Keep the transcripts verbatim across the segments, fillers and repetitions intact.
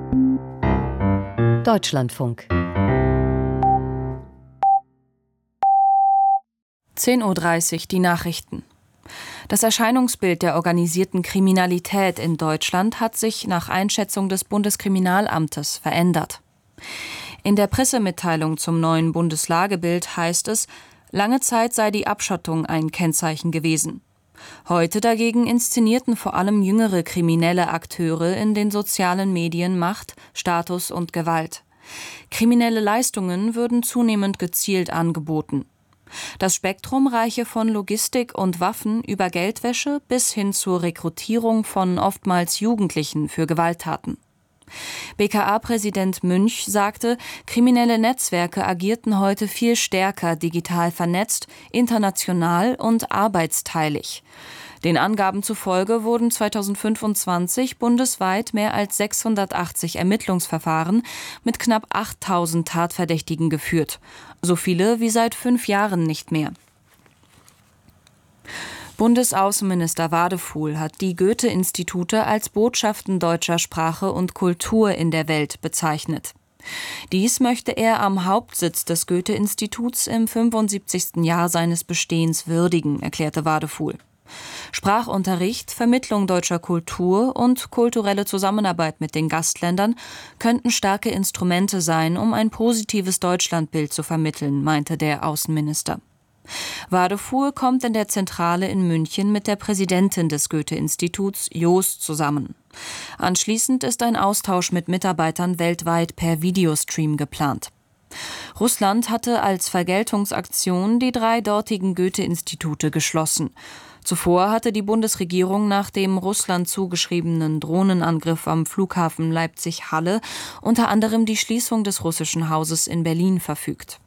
Deutschlandfunk. zehn Uhr dreißig, die Nachrichten. Das Erscheinungsbild der organisierten Kriminalität in Deutschland hat sich nach Einschätzung des Bundeskriminalamtes verändert. In der Pressemitteilung zum neuen Bundeslagebild heißt es, lange Zeit sei die Abschottung ein Kennzeichen gewesen. Heute dagegen inszenierten vor allem jüngere kriminelle Akteure in den sozialen Medien Macht, Status und Gewalt. Kriminelle Leistungen würden zunehmend gezielt angeboten. Das Spektrum reiche von Logistik und Waffen über Geldwäsche bis hin zur Rekrutierung von oftmals Jugendlichen für Gewalttaten. B K A-Präsident Münch sagte, kriminelle Netzwerke agierten heute viel stärker digital vernetzt, international und arbeitsteilig. Den Angaben zufolge wurden zweitausendfünfundzwanzig bundesweit mehr als sechshundertachtzig Ermittlungsverfahren mit knapp achttausend Tatverdächtigen geführt. So viele wie seit fünf Jahren nicht mehr. Bundesaußenminister Wadefuhl hat die Goethe-Institute als Botschaften deutscher Sprache und Kultur in der Welt bezeichnet. Dies möchte er am Hauptsitz des Goethe-Instituts im fünfundsiebzigsten Jahr seines Bestehens würdigen, erklärte Wadefuhl. Sprachunterricht, Vermittlung deutscher Kultur und kulturelle Zusammenarbeit mit den Gastländern könnten starke Instrumente sein, um ein positives Deutschlandbild zu vermitteln, meinte der Außenminister. Wadefuhl kommt in der Zentrale in München mit der Präsidentin des Goethe-Instituts, Joost, zusammen. Anschließend ist ein Austausch mit Mitarbeitern weltweit per Videostream geplant. Russland hatte als Vergeltungsaktion die drei dortigen Goethe-Institute geschlossen. Zuvor hatte die Bundesregierung nach dem Russland zugeschriebenen Drohnenangriff am Flughafen Leipzig-Halle unter anderem die Schließung des russischen Hauses in Berlin verfügt.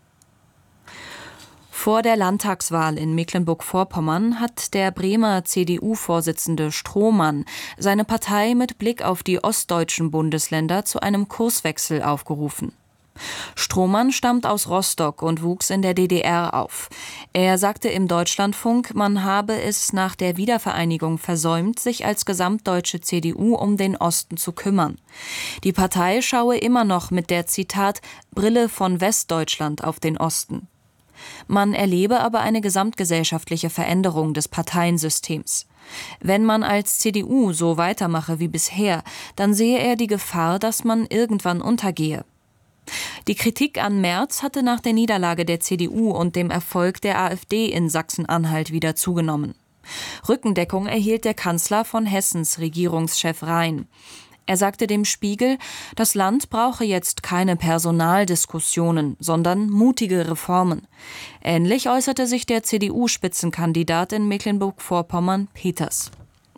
Vor der Landtagswahl in Mecklenburg-Vorpommern hat der Bremer C D U-Vorsitzende Strohmann seine Partei mit Blick auf die ostdeutschen Bundesländer zu einem Kurswechsel aufgerufen. Strohmann stammt aus Rostock und wuchs in der D D R auf. Er sagte im Deutschlandfunk, man habe es nach der Wiedervereinigung versäumt, sich als gesamtdeutsche C D U um den Osten zu kümmern. Die Partei schaue immer noch mit der, Zitat, Brille von Westdeutschland auf den Osten. Man erlebe aber eine gesamtgesellschaftliche Veränderung des Parteiensystems. Wenn man als C D U so weitermache wie bisher, dann sehe er die Gefahr, dass man irgendwann untergehe. Die Kritik an Merz hatte nach der Niederlage der C D U und dem Erfolg der AfD in Sachsen-Anhalt wieder zugenommen. Rückendeckung erhielt der Kanzler von Hessens Regierungschef Rhein. Er sagte dem Spiegel, das Land brauche jetzt keine Personaldiskussionen, sondern mutige Reformen. Ähnlich äußerte sich der C D U-Spitzenkandidat in Mecklenburg-Vorpommern, Peters.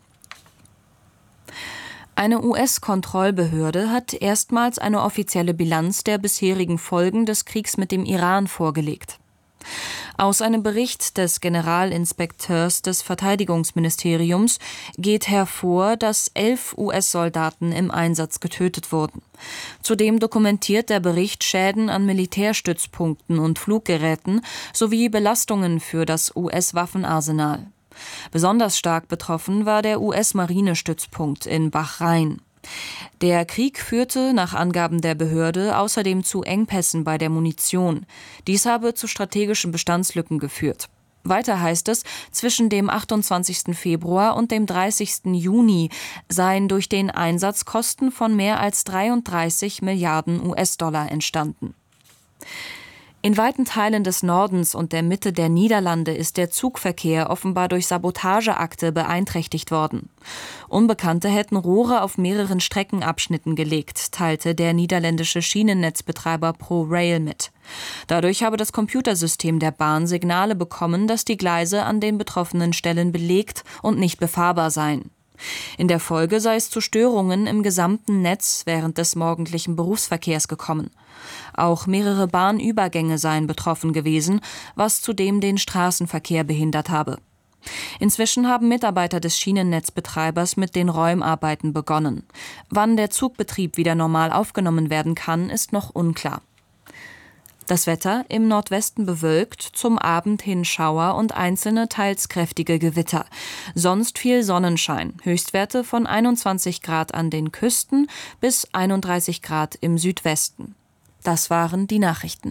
Eine U S-Kontrollbehörde hat erstmals eine offizielle Bilanz der bisherigen Folgen des Kriegs mit dem Iran vorgelegt. Aus einem Bericht des Generalinspekteurs des Verteidigungsministeriums geht hervor, dass elf U S-Soldaten im Einsatz getötet wurden. Zudem dokumentiert der Bericht Schäden an Militärstützpunkten und Fluggeräten sowie Belastungen für das U S-Waffenarsenal. Besonders stark betroffen war der U S-Marinestützpunkt in Bahrain. Der Krieg führte nach Angaben der Behörde außerdem zu Engpässen bei der Munition. Dies habe zu strategischen Bestandslücken geführt. Weiter heißt es, zwischen dem achtundzwanzigsten Februar und dem dreißigsten Juni seien durch den Einsatz Kosten von mehr als dreiunddreißig Milliarden U S-Dollar entstanden. In weiten Teilen des Nordens und der Mitte der Niederlande ist der Zugverkehr offenbar durch Sabotageakte beeinträchtigt worden. Unbekannte hätten Rohre auf mehreren Streckenabschnitten gelegt, teilte der niederländische Schienennetzbetreiber ProRail mit. Dadurch habe das Computersystem der Bahn Signale bekommen, dass die Gleise an den betroffenen Stellen belegt und nicht befahrbar seien. In der Folge sei es zu Störungen im gesamten Netz während des morgendlichen Berufsverkehrs gekommen. Auch mehrere Bahnübergänge seien betroffen gewesen, was zudem den Straßenverkehr behindert habe. Inzwischen haben Mitarbeiter des Schienennetzbetreibers mit den Räumarbeiten begonnen. Wann der Zugbetrieb wieder normal aufgenommen werden kann, ist noch unklar. Das Wetter im Nordwesten bewölkt, zum Abend hin Schauer und einzelne teils kräftige Gewitter. Sonst viel Sonnenschein. Höchstwerte von einundzwanzig Grad an den Küsten bis einunddreißig Grad im Südwesten. Das waren die Nachrichten.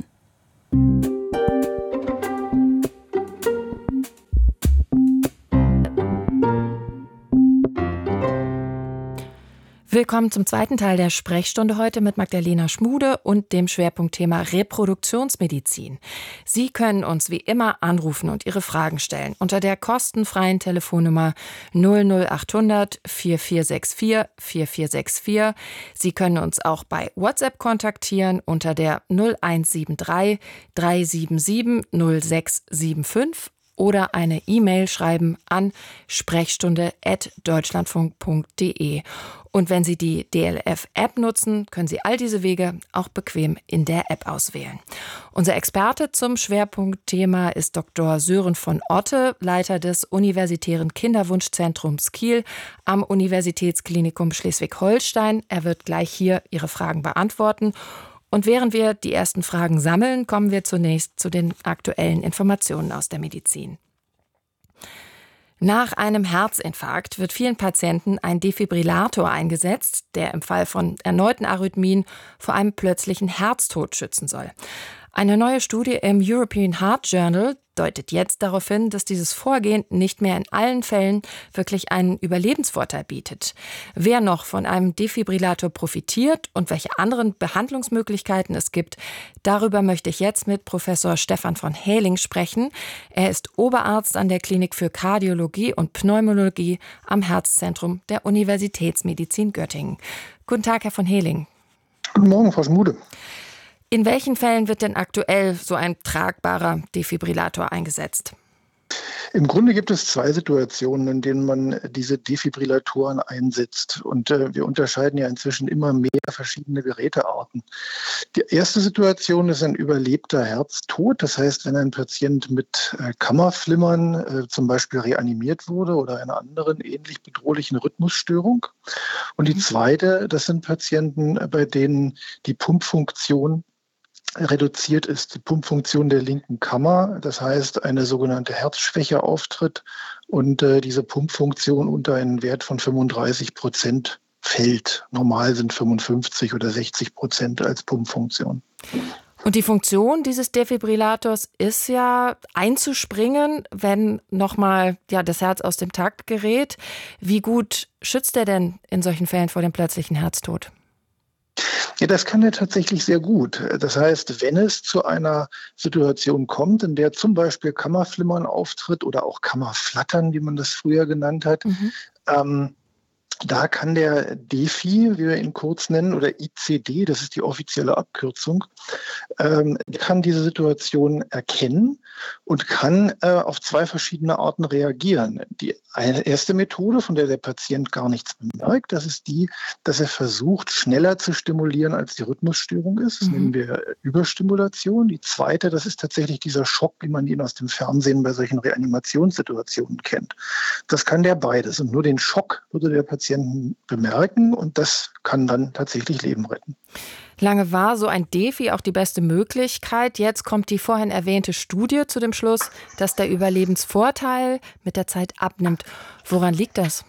Willkommen zum zweiten Teil der Sprechstunde heute mit Magdalena Schmude und dem Schwerpunktthema Reproduktionsmedizin. Sie können uns wie immer anrufen und Ihre Fragen stellen unter der kostenfreien Telefonnummer null null achthundert vierundvierzig vierundvierzig vierundvierzig. Sie können uns auch bei WhatsApp kontaktieren unter der null eins sieben drei drei sieben sieben null sechs sieben fünf oder eine E-Mail schreiben an sprechstunde at deutschlandfunk punkt de. Und wenn Sie die D L F-App nutzen, können Sie all diese Wege auch bequem in der App auswählen. Unser Experte zum Schwerpunktthema ist Doktor Sören von Otte, Leiter des Universitären Kinderwunschzentrums Kiel am Universitätsklinikum Schleswig-Holstein. Er wird gleich hier Ihre Fragen beantworten. Und während wir die ersten Fragen sammeln, kommen wir zunächst zu den aktuellen Informationen aus der Medizin. Nach einem Herzinfarkt wird vielen Patienten ein Defibrillator eingesetzt, der im Fall von erneuten Arrhythmien vor einem plötzlichen Herztod schützen soll. Eine neue Studie im European Heart Journal deutet jetzt darauf hin, dass dieses Vorgehen nicht mehr in allen Fällen wirklich einen Überlebensvorteil bietet. Wer noch von einem Defibrillator profitiert und welche anderen Behandlungsmöglichkeiten es gibt, darüber möchte ich jetzt mit Professor Stefan von Häling sprechen. Er ist Oberarzt an der Klinik für Kardiologie und Pneumologie am Herzzentrum der Universitätsmedizin Göttingen. Guten Tag, Herr von Häling. Guten Morgen, Frau Schmude. In welchen Fällen wird denn aktuell so ein tragbarer Defibrillator eingesetzt? Im Grunde gibt es zwei Situationen, in denen man diese Defibrillatoren einsetzt. Und äh, wir unterscheiden ja inzwischen immer mehr verschiedene Gerätearten. Die erste Situation ist ein überlebter Herztod. Das heißt, wenn ein Patient mit äh, Kammerflimmern äh, zum Beispiel reanimiert wurde oder einer anderen ähnlich bedrohlichen Rhythmusstörung. Und die zweite, das sind Patienten, bei denen die Pumpfunktion reduziert ist, die Pumpfunktion der linken Kammer, das heißt eine sogenannte Herzschwäche auftritt und äh, diese Pumpfunktion unter einen Wert von fünfunddreißig Prozent fällt. Normal sind fünfundfünfzig oder sechzig Prozent als Pumpfunktion. Und die Funktion dieses Defibrillators ist ja einzuspringen, wenn nochmal ja, das Herz aus dem Takt gerät. Wie gut schützt er denn in solchen Fällen vor dem plötzlichen Herztod? Ja, das kann er tatsächlich sehr gut. Das heißt, wenn es zu einer Situation kommt, in der zum Beispiel Kammerflimmern auftritt oder auch Kammerflattern, wie man das früher genannt hat, mhm. ähm, da kann der Defi, wie wir ihn kurz nennen, oder I C D, das ist die offizielle Abkürzung, ähm, kann diese Situation erkennen und kann äh, auf zwei verschiedene Arten reagieren. Die eine erste Methode, von der der Patient gar nichts bemerkt, das ist die, dass er versucht, schneller zu stimulieren, als die Rhythmusstörung ist. Das mhm. nennen wir Überstimulation. Die zweite, das ist tatsächlich dieser Schock, wie man ihn aus dem Fernsehen bei solchen Reanimationssituationen kennt. Das kann der beides. Und nur den Schock würde der Patient bemerken und das kann dann tatsächlich Leben retten. Lange war so ein Defi auch die beste Möglichkeit. Jetzt kommt die vorhin erwähnte Studie zu dem Schluss, dass der Überlebensvorteil mit der Zeit abnimmt. Woran liegt das?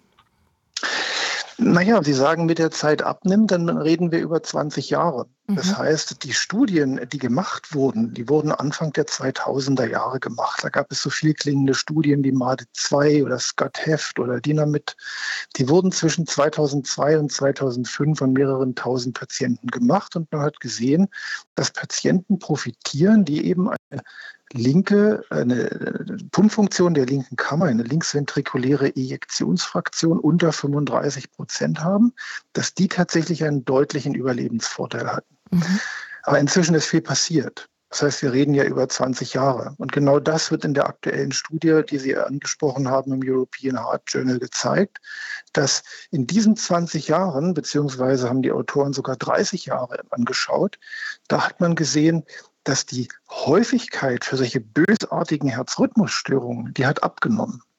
Naja, Sie sagen, mit der Zeit abnimmt, dann reden wir über zwanzig Jahre. Mhm. Das heißt, die Studien, die gemacht wurden, die wurden Anfang der zweitausender Jahre gemacht. Da gab es so viel klingende Studien wie M A D zwei oder SCOT-Heft oder Dynamit. Die wurden zwischen zweitausendzwei und zweitausendfünf von mehreren tausend Patienten gemacht und man hat gesehen, dass Patienten profitieren, die eben eine linke, eine Pumpfunktion der linken Kammer, eine linksventrikuläre Ejektionsfraktion unter fünfunddreißig Prozent haben, dass die tatsächlich einen deutlichen Überlebensvorteil hatten. Mhm. Aber inzwischen ist viel passiert. Das heißt, wir reden ja über zwanzig Jahre. Und genau das wird in der aktuellen Studie, die Sie angesprochen haben, im European Heart Journal gezeigt, dass in diesen zwanzig Jahren, beziehungsweise haben die Autoren sogar dreißig Jahre angeschaut, da hat man gesehen, dass die Häufigkeit für solche bösartigen Herzrhythmusstörungen, die hat abgenommen.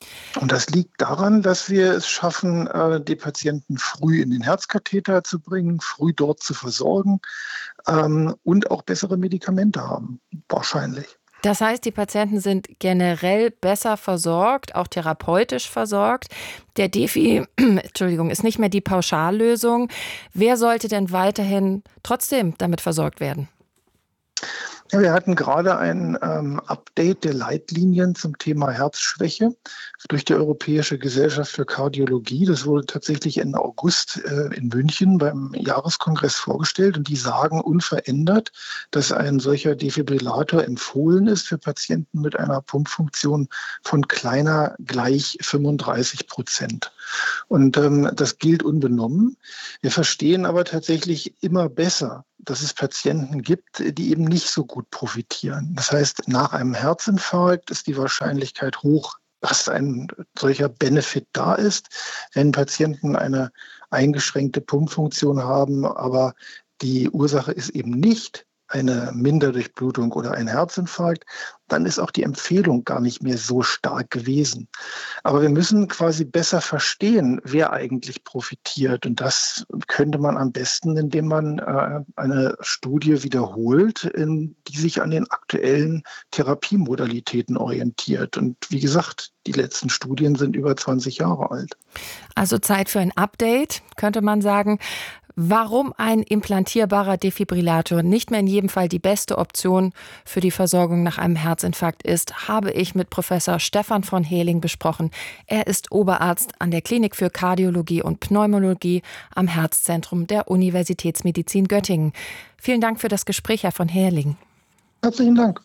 Und das liegt daran, dass wir es schaffen, die Patienten früh in den Herzkatheter zu bringen, früh dort zu versorgen und auch bessere Medikamente haben, wahrscheinlich. Das heißt, die Patienten sind generell besser versorgt, auch therapeutisch versorgt. Der Defi, Entschuldigung, ist nicht mehr die Pauschallösung. Wer sollte denn weiterhin trotzdem damit versorgt werden? Ja, wir hatten gerade ein ähm, Update der Leitlinien zum Thema Herzschwäche durch die Europäische Gesellschaft für Kardiologie. Das wurde tatsächlich Ende August äh, in München beim Jahreskongress vorgestellt. Und die sagen unverändert, dass ein solcher Defibrillator empfohlen ist für Patienten mit einer Pumpfunktion von kleiner gleich fünfunddreißig Prozent. Und ähm, das gilt unbenommen. Wir verstehen aber tatsächlich immer besser, dass es Patienten gibt, die eben nicht so gut profitieren. Das heißt, nach einem Herzinfarkt ist die Wahrscheinlichkeit hoch, dass ein solcher Benefit da ist. Wenn Patienten eine eingeschränkte Pumpfunktion haben, aber die Ursache ist eben nicht eine Minderdurchblutung oder ein Herzinfarkt, dann ist auch die Empfehlung gar nicht mehr so stark gewesen. Aber wir müssen quasi besser verstehen, wer eigentlich profitiert. Und das könnte man am besten, indem man äh, eine Studie wiederholt, in, die sich an den aktuellen Therapiemodalitäten orientiert. Und wie gesagt, die letzten Studien sind über zwanzig Jahre alt. Also Zeit für ein Update, könnte man sagen. Warum ein implantierbarer Defibrillator nicht mehr in jedem Fall die beste Option für die Versorgung nach einem Herzinfarkt ist, habe ich mit Professor Stefan von Heerling besprochen. Er ist Oberarzt an der Klinik für Kardiologie und Pneumologie am Herzzentrum der Universitätsmedizin Göttingen. Vielen Dank für das Gespräch, Herr von Heerling. Herzlichen Dank.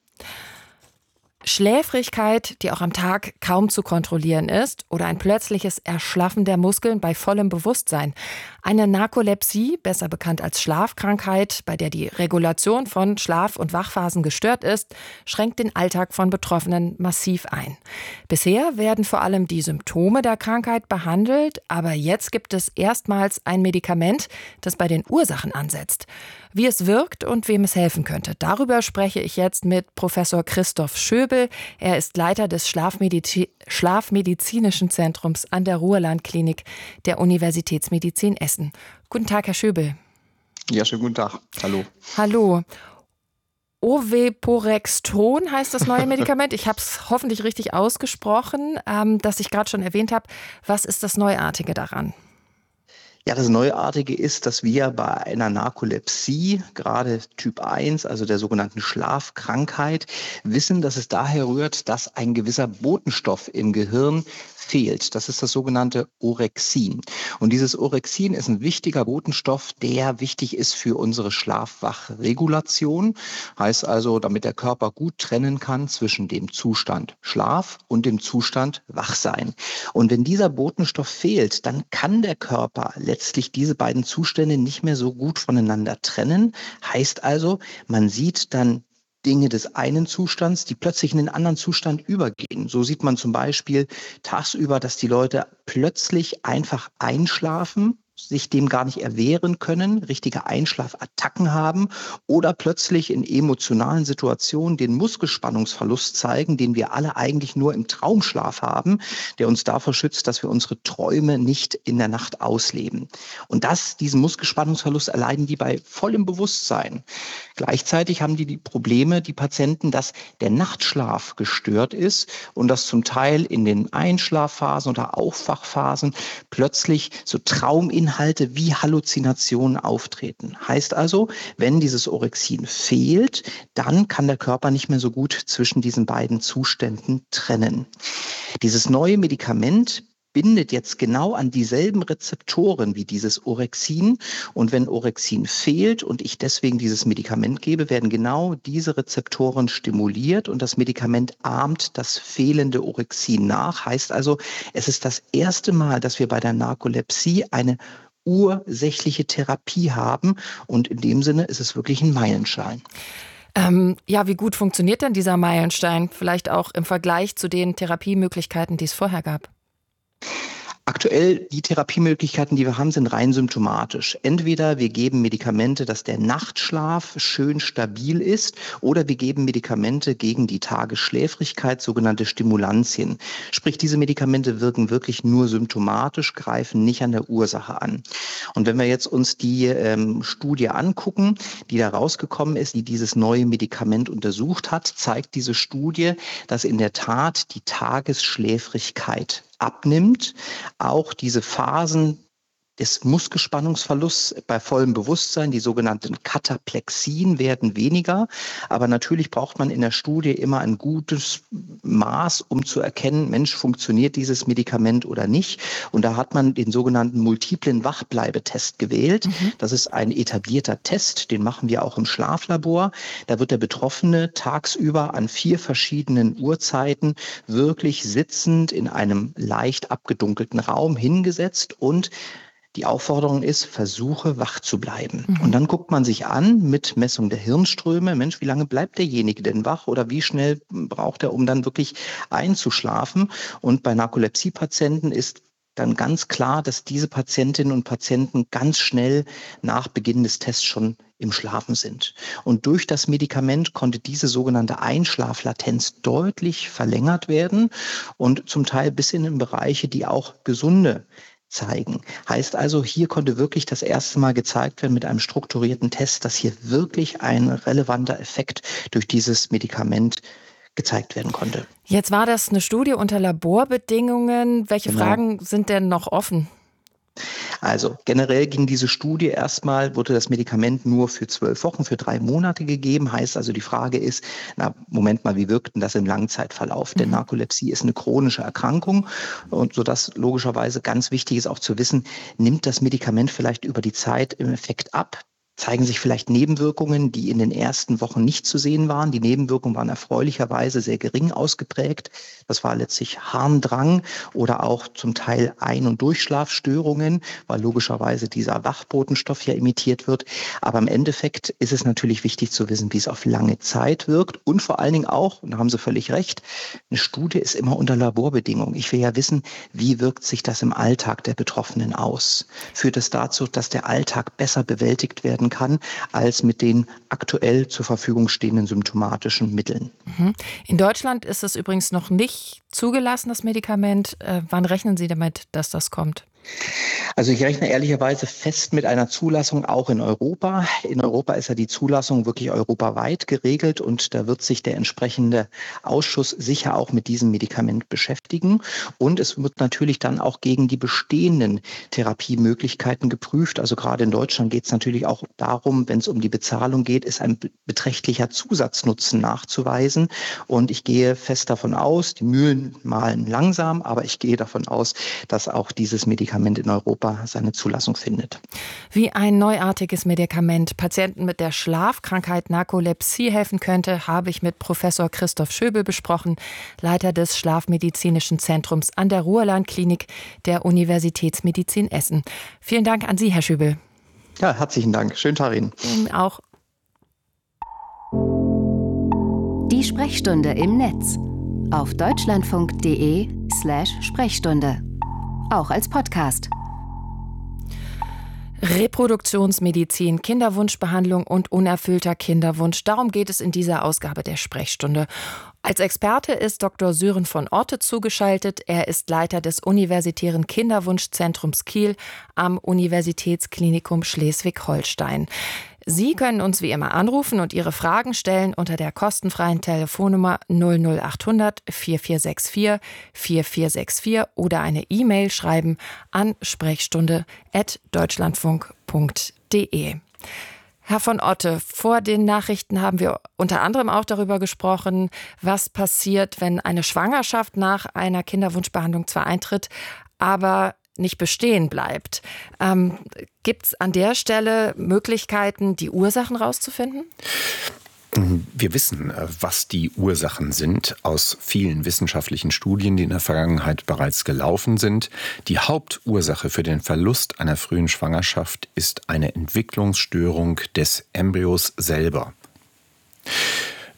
Schläfrigkeit, die auch am Tag kaum zu kontrollieren ist, oder ein plötzliches Erschlaffen der Muskeln bei vollem Bewusstsein. Eine Narkolepsie, besser bekannt als Schlafkrankheit, bei der die Regulation von Schlaf- und Wachphasen gestört ist, schränkt den Alltag von Betroffenen massiv ein. Bisher werden vor allem die Symptome der Krankheit behandelt, aber jetzt gibt es erstmals ein Medikament, das bei den Ursachen ansetzt. Wie es wirkt und wem es helfen könnte, darüber spreche ich jetzt mit Professor Christoph Schöbel. Er ist Leiter des Schlafmedizi- Schlafmedizinischen Zentrums an der Ruhrland-Klinik der Universitätsmedizin Essen. Guten Tag, Herr Schöbel. Ja, schönen guten Tag. Hallo. Hallo. Oveporexton heißt das neue Medikament. Ich habe es hoffentlich richtig ausgesprochen, ähm, das ich gerade schon erwähnt habe. Was ist das Neuartige daran? Ja, das Neuartige ist, dass wir bei einer Narkolepsie, gerade Typ eins, also der sogenannten Schlafkrankheit, wissen, dass es daher rührt, dass ein gewisser Botenstoff im Gehirn fehlt. Das ist das sogenannte Orexin. Und dieses Orexin ist ein wichtiger Botenstoff, der wichtig ist für unsere Schlaf-Wach-Regulation. Heißt also, damit der Körper gut trennen kann zwischen dem Zustand Schlaf und dem Zustand Wachsein. Und wenn dieser Botenstoff fehlt, dann kann der Körper letztlich diese beiden Zustände nicht mehr so gut voneinander trennen. Heißt also, man sieht dann Dinge des einen Zustands, die plötzlich in den anderen Zustand übergehen. So sieht man zum Beispiel tagsüber, dass die Leute plötzlich einfach einschlafen, sich dem gar nicht erwehren können, richtige Einschlafattacken haben oder plötzlich in emotionalen Situationen den Muskelspannungsverlust zeigen, den wir alle eigentlich nur im Traumschlaf haben, der uns davor schützt, dass wir unsere Träume nicht in der Nacht ausleben. Und das, diesen Muskelspannungsverlust erleiden die bei vollem Bewusstsein. Gleichzeitig haben die die Probleme, die Patienten, dass der Nachtschlaf gestört ist und dass zum Teil in den Einschlafphasen oder Aufwachphasen plötzlich so Trauminhalte Inhalte wie Halluzinationen auftreten. Heißt also, wenn dieses Orexin fehlt, dann kann der Körper nicht mehr so gut zwischen diesen beiden Zuständen trennen. Dieses neue Medikament bindet jetzt genau an dieselben Rezeptoren wie dieses Orexin. Und wenn Orexin fehlt und ich deswegen dieses Medikament gebe, werden genau diese Rezeptoren stimuliert und das Medikament ahmt das fehlende Orexin nach. Heißt also, es ist das erste Mal, dass wir bei der Narkolepsie eine ursächliche Therapie haben. Und in dem Sinne ist es wirklich ein Meilenstein. Ähm, ja, wie gut funktioniert denn dieser Meilenstein? Vielleicht auch im Vergleich zu den Therapiemöglichkeiten, die es vorher gab? Aktuell, die Therapiemöglichkeiten, die wir haben, sind rein symptomatisch. Entweder wir geben Medikamente, dass der Nachtschlaf schön stabil ist, oder wir geben Medikamente gegen die Tagesschläfrigkeit, sogenannte Stimulantien. Sprich, diese Medikamente wirken wirklich nur symptomatisch, greifen nicht an der Ursache an. Und wenn wir jetzt uns die ähm, Studie angucken, die da rausgekommen ist, die dieses neue Medikament untersucht hat, zeigt diese Studie, dass in der Tat die Tagesschläfrigkeit abnimmt, auch diese Phasen des Muskelspannungsverlusts bei vollem Bewusstsein, die sogenannten Kataplexien, werden weniger. Aber natürlich braucht man in der Studie immer ein gutes Maß, um zu erkennen, Mensch, funktioniert dieses Medikament oder nicht. Und da hat man den sogenannten multiplen Wachbleibetest gewählt. Mhm. Das ist ein etablierter Test, den machen wir auch im Schlaflabor. Da wird der Betroffene tagsüber an vier verschiedenen Uhrzeiten wirklich sitzend in einem leicht abgedunkelten Raum hingesetzt, und die Aufforderung ist, versuche wach zu bleiben. Mhm. Und dann guckt man sich an mit Messung der Hirnströme, Mensch, wie lange bleibt derjenige denn wach oder wie schnell braucht er, um dann wirklich einzuschlafen? Und bei Narkolepsie-Patienten ist dann ganz klar, dass diese Patientinnen und Patienten ganz schnell nach Beginn des Tests schon im Schlafen sind. Und durch das Medikament konnte diese sogenannte Einschlaflatenz deutlich verlängert werden und zum Teil bis in Bereiche, die auch gesunde zeigen. Heißt also, hier konnte wirklich das erste Mal gezeigt werden mit einem strukturierten Test, dass hier wirklich ein relevanter Effekt durch dieses Medikament gezeigt werden konnte. Jetzt war das eine Studie unter Laborbedingungen. Welche Genau. Fragen sind denn noch offen? Also generell ging diese Studie erstmal, wurde das Medikament nur für zwölf Wochen, für drei Monate gegeben. Heißt also, die Frage ist, na Moment mal, wie wirkt denn das im Langzeitverlauf? Mhm. Denn Narkolepsie ist eine chronische Erkrankung, und sodass logischerweise ganz wichtig ist auch zu wissen, nimmt das Medikament vielleicht über die Zeit im Effekt ab? Zeigen sich vielleicht Nebenwirkungen, die in den ersten Wochen nicht zu sehen waren. Die Nebenwirkungen waren erfreulicherweise sehr gering ausgeprägt. Das war letztlich Harndrang oder auch zum Teil Ein- und Durchschlafstörungen, weil logischerweise dieser Wachbotenstoff ja imitiert wird. Aber im Endeffekt ist es natürlich wichtig zu wissen, wie es auf lange Zeit wirkt, und vor allen Dingen auch, und da haben Sie völlig recht, eine Studie ist immer unter Laborbedingungen. Ich will ja wissen, wie wirkt sich das im Alltag der Betroffenen aus? Führt es dazu, dass der Alltag besser bewältigt werden kann, als mit den aktuell zur Verfügung stehenden symptomatischen Mitteln. In Deutschland ist es übrigens noch nicht zugelassen, das Medikament. Äh, wann rechnen Sie damit, dass das kommt? Also ich rechne ehrlicherweise fest mit einer Zulassung auch in Europa. In Europa ist ja die Zulassung wirklich europaweit geregelt, und da wird sich der entsprechende Ausschuss sicher auch mit diesem Medikament beschäftigen. Und es wird natürlich dann auch gegen die bestehenden Therapiemöglichkeiten geprüft. Also gerade in Deutschland geht es natürlich auch darum, wenn es um die Bezahlung geht, ist ein beträchtlicher Zusatznutzen nachzuweisen. Und ich gehe fest davon aus, die Mühlen mahlen langsam, aber ich gehe davon aus, dass auch dieses Medikament in Europa seine Zulassung findet. Wie ein neuartiges Medikament Patienten mit der Schlafkrankheit Narkolepsie helfen könnte, habe ich mit Professor Christoph Schöbel besprochen, Leiter des Schlafmedizinischen Zentrums an der Ruhrland-Klinik der Universitätsmedizin Essen. Vielen Dank an Sie, Herr Schöbel. Ja, herzlichen Dank. Schönen Tag Ihnen. Ihnen auch. Die Sprechstunde im Netz auf deutschlandfunk.de slash Sprechstunde. Auch als Podcast. Reproduktionsmedizin, Kinderwunschbehandlung und unerfüllter Kinderwunsch. Darum geht es in dieser Ausgabe der Sprechstunde. Als Experte ist Doktor Sören von Orte zugeschaltet. Er ist Leiter des Universitären Kinderwunschzentrums Kiel am Universitätsklinikum Schleswig-Holstein. Sie können uns wie immer anrufen und Ihre Fragen stellen unter der kostenfreien Telefonnummer null null acht hundert vier vier sechs vier vier vier sechs vier oder eine E-Mail schreiben an sprechstunde at deutschlandfunk punkt de. Herr von Otte, vor den Nachrichten haben wir unter anderem auch darüber gesprochen, was passiert, wenn eine Schwangerschaft nach einer Kinderwunschbehandlung zwar eintritt, aber nicht bestehen bleibt. Ähm, gibt es an der Stelle Möglichkeiten, die Ursachen rauszufinden? Wir wissen, was die Ursachen sind aus vielen wissenschaftlichen Studien, die in der Vergangenheit bereits gelaufen sind. Die Hauptursache für den Verlust einer frühen Schwangerschaft ist eine Entwicklungsstörung des Embryos selber.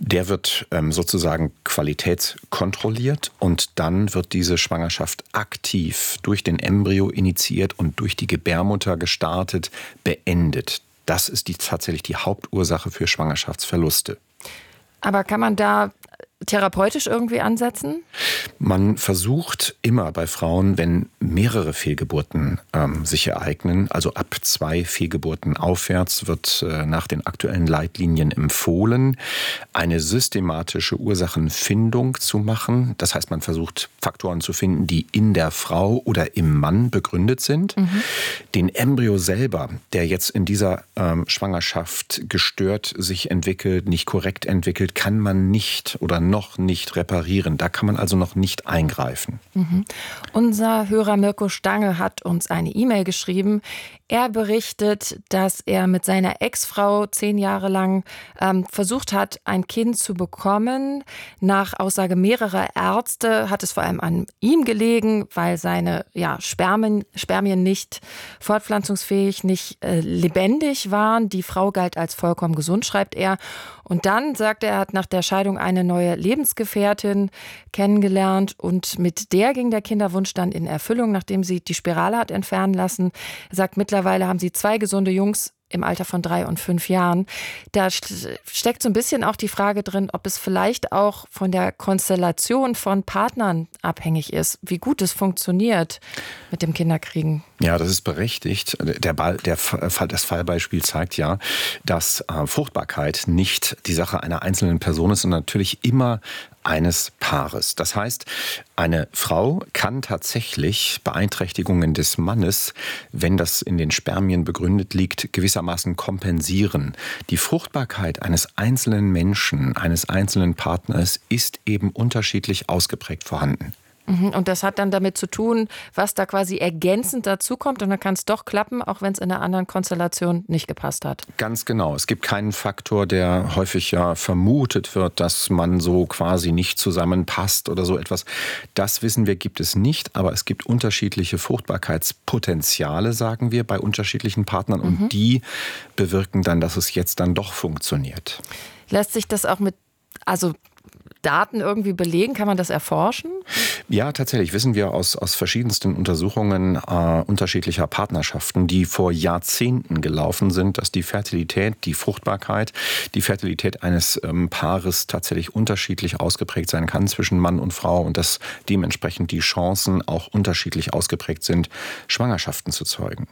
Der wird ähm, sozusagen qualitätskontrolliert und dann wird diese Schwangerschaft aktiv durch den Embryo initiiert und durch die Gebärmutter gestartet, beendet. Das ist die, tatsächlich die Hauptursache für Schwangerschaftsverluste. Aber kann man da therapeutisch irgendwie ansetzen? Man versucht immer bei Frauen, wenn mehrere Fehlgeburten ähm, sich ereignen, also ab zwei Fehlgeburten aufwärts, wird äh, nach den aktuellen Leitlinien empfohlen, eine systematische Ursachenfindung zu machen. Das heißt, man versucht Faktoren zu finden, die in der Frau oder im Mann begründet sind. Mhm. Den Embryo selber, der jetzt in dieser ähm, Schwangerschaft gestört sich entwickelt, nicht korrekt entwickelt, kann man nicht oder noch nicht reparieren. Da kann man also noch nicht eingreifen. Mhm. Unser Hörer Mirko Stange hat uns eine E-Mail geschrieben. Er berichtet, dass er mit seiner Ex-Frau zehn Jahre lang ähm, versucht hat, ein Kind zu bekommen. Nach Aussage mehrerer Ärzte hat es vor allem an ihm gelegen, weil seine ja, Spermien, Spermien nicht fortpflanzungsfähig, nicht äh, lebendig waren. Die Frau galt als vollkommen gesund, schreibt er. Und dann, sagt er, er hat nach der Scheidung eine neue Lebensgefährtin kennengelernt und mit der ging der Kinderwunsch dann in Erfüllung, nachdem sie die Spirale hat entfernen lassen. Er sagt, mittlerweile haben sie zwei gesunde Jungs im Alter von drei und fünf Jahren. Da steckt so ein bisschen auch die Frage drin, ob es vielleicht auch von der Konstellation von Partnern abhängig ist, wie gut es funktioniert mit dem Kinderkriegen. Ja, das ist berechtigt. Der, Ball, der Fall, das Fallbeispiel zeigt ja, dass äh, Fruchtbarkeit nicht die Sache einer einzelnen Person ist, sondern natürlich immer eines Paares. Das heißt, eine Frau kann tatsächlich Beeinträchtigungen des Mannes, wenn das in den Spermien begründet liegt, gewissermaßen kompensieren. Die Fruchtbarkeit eines einzelnen Menschen, eines einzelnen Partners ist eben unterschiedlich ausgeprägt vorhanden. Und das hat dann damit zu tun, was da quasi ergänzend dazukommt. Und dann kann es doch klappen, auch wenn es in einer anderen Konstellation nicht gepasst hat. Ganz genau. Es gibt keinen Faktor, der häufig ja vermutet wird, dass man so quasi nicht zusammenpasst oder so etwas. Das wissen wir, gibt es nicht. Aber es gibt unterschiedliche Fruchtbarkeitspotenziale, sagen wir, bei unterschiedlichen Partnern. Und mhm. die bewirken dann, dass es jetzt dann doch funktioniert. Lässt sich das auch mit, also Daten irgendwie belegen? Kann man das erforschen? Ja, tatsächlich wissen wir aus, aus verschiedensten Untersuchungen äh, unterschiedlicher Partnerschaften, die vor Jahrzehnten gelaufen sind, dass die Fertilität, die Fruchtbarkeit, die Fertilität eines ähm, Paares tatsächlich unterschiedlich ausgeprägt sein kann zwischen Mann und Frau und dass dementsprechend die Chancen auch unterschiedlich ausgeprägt sind, Schwangerschaften zu zeugen.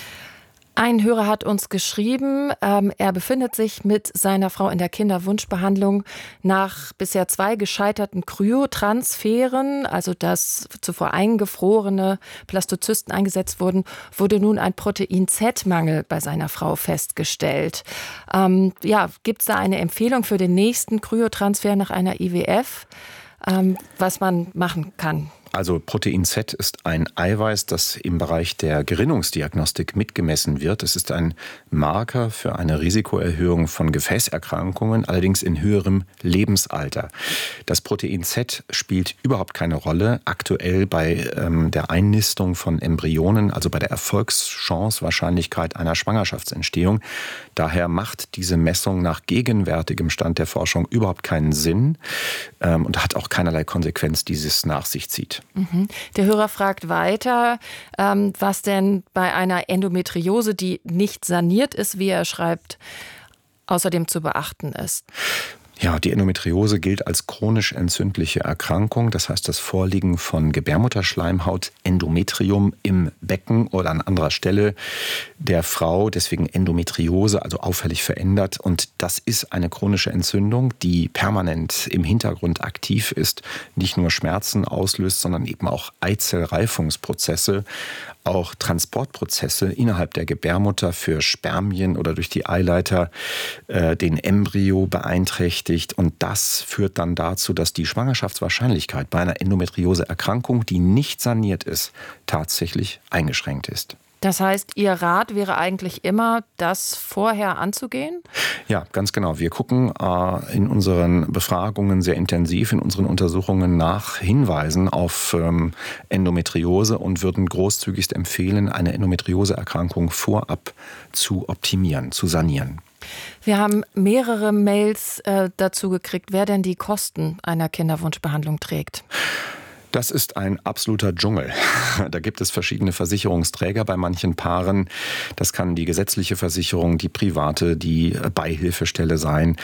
Ein Hörer hat uns geschrieben, ähm, er befindet sich mit seiner Frau in der Kinderwunschbehandlung nach bisher zwei gescheiterten Kryotransferen, also dass zuvor eingefrorene Blastozysten eingesetzt wurden, wurde nun ein Protein-Z-Mangel bei seiner Frau festgestellt. Ähm, ja, gibt es da eine Empfehlung für den nächsten Kryotransfer nach einer I W F, ähm, was man machen kann? Also Protein Z ist ein Eiweiß, das im Bereich der Gerinnungsdiagnostik mitgemessen wird. Es ist ein Marker für eine Risikoerhöhung von Gefäßerkrankungen, allerdings in höherem Lebensalter. Das Protein Z spielt überhaupt keine Rolle aktuell bei ähm, der Einnistung von Embryonen, also bei der Erfolgschance-Wahrscheinlichkeit einer Schwangerschaftsentstehung. Daher macht diese Messung nach gegenwärtigem Stand der Forschung überhaupt keinen Sinn ähm, und hat auch keinerlei Konsequenz, die es nach sich zieht. Mhm. Der Hörer fragt weiter, ähm, was denn bei einer Endometriose, die nicht saniert ist, wie er schreibt, außerdem zu beachten ist. Ja, die Endometriose gilt als chronisch entzündliche Erkrankung. Das heißt, das Vorliegen von Gebärmutterschleimhaut, Endometrium im Becken oder an anderer Stelle der Frau, deswegen Endometriose, also auffällig verändert. Und das ist eine chronische Entzündung, die permanent im Hintergrund aktiv ist, nicht nur Schmerzen auslöst, sondern eben auch Eizellreifungsprozesse, auch Transportprozesse innerhalb der Gebärmutter für Spermien oder durch die Eileiter äh, den Embryo beeinträchtigt. Und das führt dann dazu, dass die Schwangerschaftswahrscheinlichkeit bei einer Endometriose-Erkrankung, die nicht saniert ist, tatsächlich eingeschränkt ist. Das heißt, Ihr Rat wäre eigentlich immer, das vorher anzugehen? Ja, ganz genau. Wir gucken äh, in unseren Befragungen sehr intensiv, in unseren Untersuchungen nach Hinweisen auf ähm, Endometriose und würden großzügigst empfehlen, eine Endometrioseerkrankung vorab zu optimieren, zu sanieren. Wir haben mehrere Mails äh, dazu gekriegt, wer denn die Kosten einer Kinderwunschbehandlung trägt. Das ist ein absoluter Dschungel. Da gibt es verschiedene Versicherungsträger bei manchen Paaren. Das kann die gesetzliche Versicherung, die private, die Beihilfestelle sein.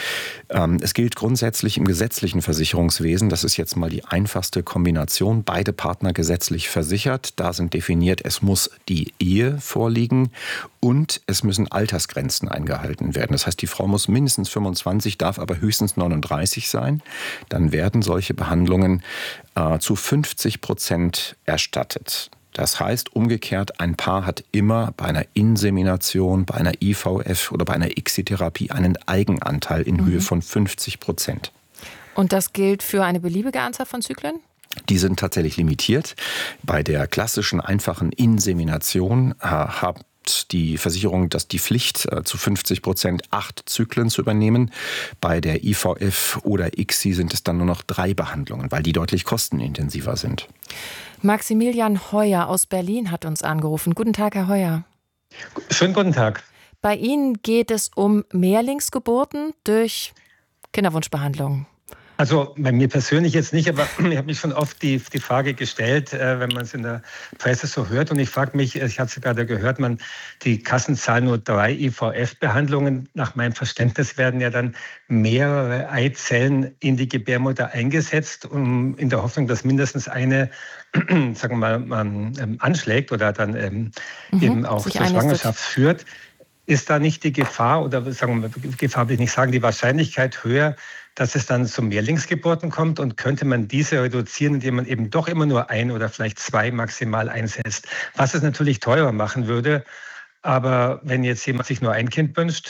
Es gilt grundsätzlich im gesetzlichen Versicherungswesen, das ist jetzt mal die einfachste Kombination, beide Partner gesetzlich versichert. Da sind definiert, es muss die Ehe vorliegen und es müssen Altersgrenzen eingehalten werden. Das heißt, die Frau muss mindestens fünfundzwanzig, darf aber höchstens neununddreißig sein. Dann werden solche Behandlungen äh, zu fünfzig Prozent erstattet. Das heißt umgekehrt, ein Paar hat immer bei einer Insemination, bei einer I V F oder bei einer I C S-Therapie einen Eigenanteil in mhm. Höhe von fünfzig Prozent. Und das gilt für eine beliebige Anzahl von Zyklen? Die sind tatsächlich limitiert. Bei der klassischen, einfachen Insemination äh, hat die Versicherung das die Pflicht, äh, zu fünfzig Prozent acht Zyklen zu übernehmen. Bei der I V F oder I C S I sind es dann nur noch drei Behandlungen, weil die deutlich kostenintensiver sind. Maximilian Heuer aus Berlin hat uns angerufen. Guten Tag, Herr Heuer. Schönen guten Tag. Bei Ihnen geht es um Mehrlingsgeburten durch Kinderwunschbehandlung. Also bei mir persönlich jetzt nicht, aber ich habe mich schon oft die, die Frage gestellt, äh, wenn man es in der Presse so hört. Und ich frage mich, ich habe es gerade gehört, man, die Kassen zahlen nur drei I V F-Behandlungen. Nach meinem Verständnis werden ja dann mehrere Eizellen in die Gebärmutter eingesetzt, um in der Hoffnung, dass mindestens eine, sagen wir mal, man, ähm, anschlägt oder dann ähm, mhm, eben auch zur Schwangerschaft führt. Ist da nicht die Gefahr, oder sagen wir mal, Gefahr will ich nicht sagen, die Wahrscheinlichkeit höher, dass es dann zu Mehrlingsgeburten kommt, und könnte man diese reduzieren, indem man eben doch immer nur ein oder vielleicht zwei maximal einsetzt, was es natürlich teurer machen würde. Aber wenn jetzt jemand sich nur ein Kind wünscht.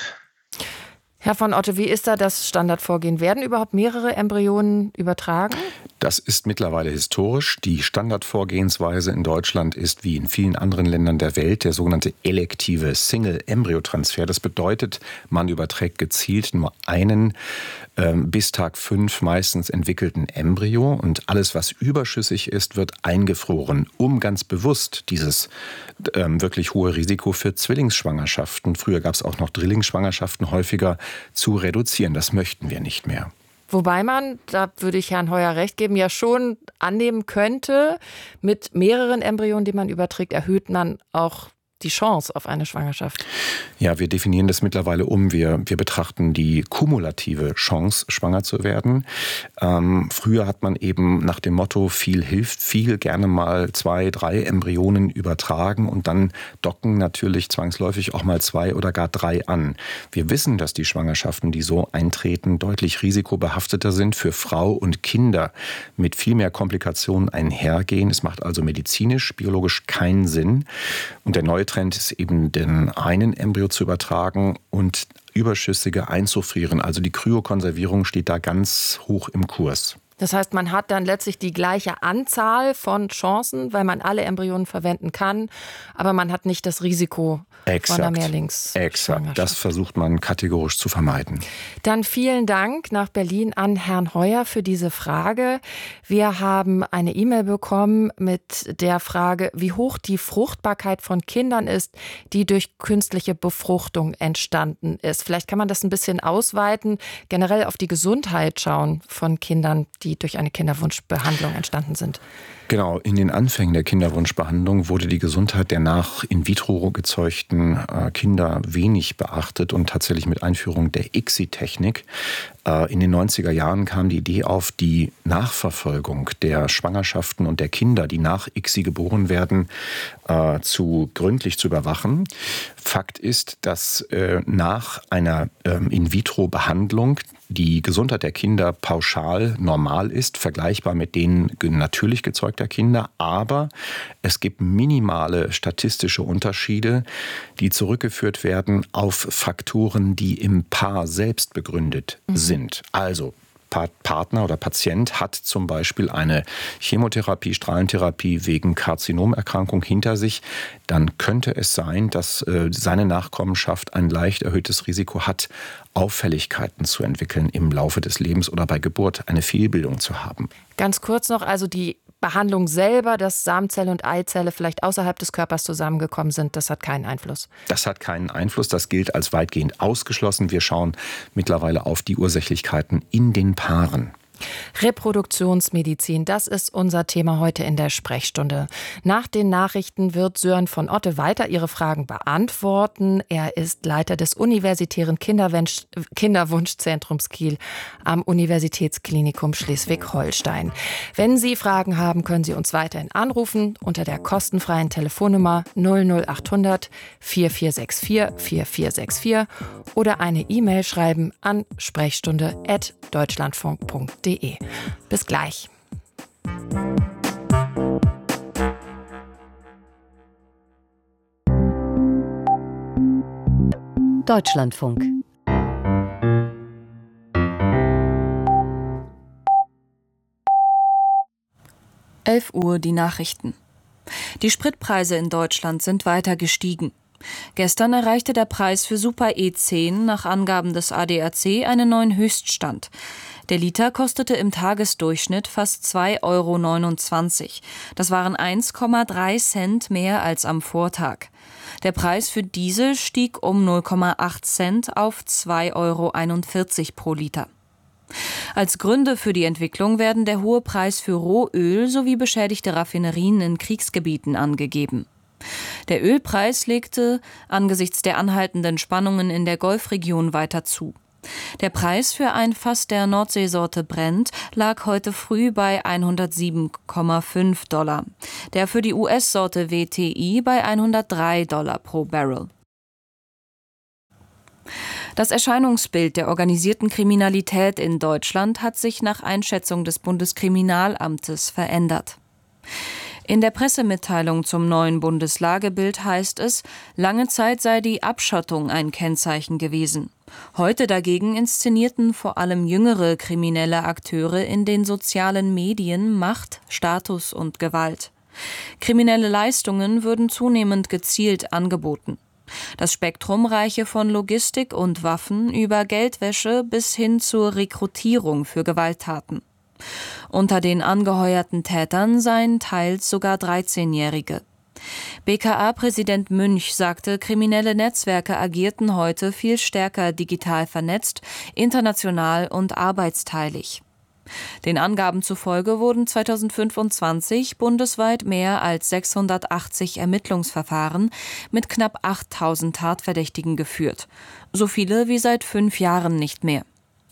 Herr von Otte, wie ist da das Standardvorgehen? Werden überhaupt mehrere Embryonen übertragen? Das ist mittlerweile historisch. Die Standardvorgehensweise in Deutschland ist, wie in vielen anderen Ländern der Welt, der sogenannte elektive Single-Embryo-Transfer. Das bedeutet, man überträgt gezielt nur einen ähm, bis Tag fünf meistens entwickelten Embryo, und alles, was überschüssig ist, wird eingefroren, um ganz bewusst dieses ähm, wirklich hohe Risiko für Zwillingsschwangerschaften, früher gab es auch noch Drillingsschwangerschaften, häufiger zu reduzieren. Das möchten wir nicht mehr. Wobei man, da würde ich Herrn Heuer recht geben, ja schon annehmen könnte, mit mehreren Embryonen, die man überträgt, erhöht man auch die Chance auf eine Schwangerschaft. Ja, wir definieren das mittlerweile um. Wir, wir betrachten die kumulative Chance, schwanger zu werden. Ähm, früher hat man eben nach dem Motto, viel hilft viel, gerne mal zwei, drei Embryonen übertragen, und dann docken natürlich zwangsläufig auch mal zwei oder gar drei an. Wir wissen, dass die Schwangerschaften, die so eintreten, deutlich risikobehafteter sind, für Frau und Kinder mit viel mehr Komplikationen einhergehen. Es macht also medizinisch, biologisch keinen Sinn. Und der neue Trend ist eben, den einen Embryo zu übertragen und überschüssige einzufrieren. Also die Kryokonservierung steht da ganz hoch im Kurs. Das heißt, man hat dann letztlich die gleiche Anzahl von Chancen, weil man alle Embryonen verwenden kann, aber man hat nicht das Risiko Exakt. von einer Mehrlingsschwangerschaft. Exakt, das versucht man kategorisch zu vermeiden. Dann vielen Dank nach Berlin an Herrn Heuer für diese Frage. Wir haben eine E-Mail bekommen mit der Frage, wie hoch die Fruchtbarkeit von Kindern ist, die durch künstliche Befruchtung entstanden ist. Vielleicht kann man das ein bisschen ausweiten, generell auf die Gesundheit schauen von Kindern, die durch eine Kinderwunschbehandlung entstanden sind. Genau, in den Anfängen der Kinderwunschbehandlung wurde die Gesundheit der nach in vitro gezeugten äh, Kinder wenig beachtet, und tatsächlich mit Einführung der I C S I-Technik äh, in den neunziger Jahren kam die Idee auf, die Nachverfolgung der Schwangerschaften und der Kinder, die nach I C S I geboren werden, äh, zu gründlich zu überwachen. Fakt ist, dass äh, nach einer ähm, in vitro Behandlung die Gesundheit der Kinder pauschal normal ist, vergleichbar mit denen natürlich gezeugter Kinder. Aber es gibt minimale statistische Unterschiede, die zurückgeführt werden auf Faktoren, die im Paar selbst begründet mhm. sind. Also Partner oder Patient hat zum Beispiel eine Chemotherapie, Strahlentherapie wegen Karzinomerkrankung hinter sich, dann könnte es sein, dass äh, seine Nachkommenschaft ein leicht erhöhtes Risiko hat, Auffälligkeiten zu entwickeln im Laufe des Lebens oder bei Geburt eine Fehlbildung zu haben. Ganz kurz noch, also die Behandlung selber, dass Samenzelle und Eizelle vielleicht außerhalb des Körpers zusammengekommen sind, das hat keinen Einfluss. Das hat keinen Einfluss, das gilt als weitgehend ausgeschlossen. Wir schauen mittlerweile auf die Ursächlichkeiten in den Paaren. Reproduktionsmedizin, das ist unser Thema heute in der Sprechstunde. Nach den Nachrichten wird Sören von Otte weiter Ihre Fragen beantworten. Er ist Leiter des Universitären Kinderwunsch- Kinderwunschzentrums Kiel am Universitätsklinikum Schleswig-Holstein. Wenn Sie Fragen haben, können Sie uns weiterhin anrufen unter der kostenfreien Telefonnummer null null achthundert vier vier sechs vier vier vier sechs vier oder eine E-Mail schreiben an sprechstunde at deutschlandfunk punkt de. Bis gleich. Deutschlandfunk. elf Uhr die Nachrichten. Die Spritpreise in Deutschland sind weiter gestiegen. Gestern erreichte der Preis für Super E zehn nach Angaben des A D A C einen neuen Höchststand. Der Liter kostete im Tagesdurchschnitt fast zwei Euro neunundzwanzig. Das waren eins Komma drei Cent mehr als am Vortag. Der Preis für Diesel stieg um null Komma acht Cent auf zwei Euro einundvierzig pro Liter. Als Gründe für die Entwicklung werden der hohe Preis für Rohöl sowie beschädigte Raffinerien in Kriegsgebieten angegeben. Der Ölpreis legte angesichts der anhaltenden Spannungen in der Golfregion weiter zu. Der Preis für ein Fass der Nordseesorte Brent lag heute früh bei hundertsieben Komma fünf Dollar, der für die U S-Sorte W T I bei hundertdrei Dollar pro Barrel. Das Erscheinungsbild der organisierten Kriminalität in Deutschland hat sich nach Einschätzung des Bundeskriminalamtes verändert. In der Pressemitteilung zum neuen Bundeslagebild heißt es, lange Zeit sei die Abschottung ein Kennzeichen gewesen. Heute dagegen inszenierten vor allem jüngere kriminelle Akteure in den sozialen Medien Macht, Status und Gewalt. Kriminelle Leistungen würden zunehmend gezielt angeboten. Das Spektrum reiche von Logistik und Waffen über Geldwäsche bis hin zur Rekrutierung für Gewalttaten. Unter den angeheuerten Tätern seien teils sogar dreizehnjährige. B K A-Präsident Münch sagte, kriminelle Netzwerke agierten heute viel stärker digital vernetzt, international und arbeitsteilig. Den Angaben zufolge wurden zweitausendfünfundzwanzig bundesweit mehr als sechshundertachtzig Ermittlungsverfahren mit knapp achttausend Tatverdächtigen geführt. So viele wie seit fünf Jahren nicht mehr.